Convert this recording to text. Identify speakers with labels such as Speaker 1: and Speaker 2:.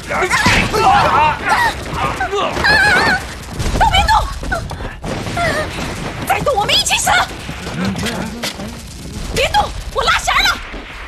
Speaker 1: 都别动！再动，我们一起死！